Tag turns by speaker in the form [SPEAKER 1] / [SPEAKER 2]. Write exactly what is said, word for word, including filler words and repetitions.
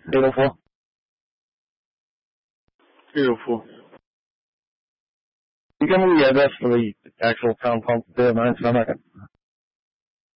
[SPEAKER 1] eight oh four.
[SPEAKER 2] eight oh four.
[SPEAKER 1] You give me the address for the actual town pump there, man, so I'm not gonna